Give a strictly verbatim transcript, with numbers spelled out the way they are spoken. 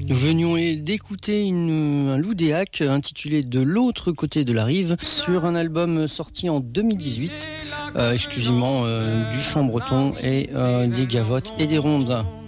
Nous venions d'écouter une, un Loudéac intitulé De l'autre côté de la rive sur un album sorti en deux mille dix-huit, euh, exclusivement euh, du chant breton et euh, des gavottes et des rondes.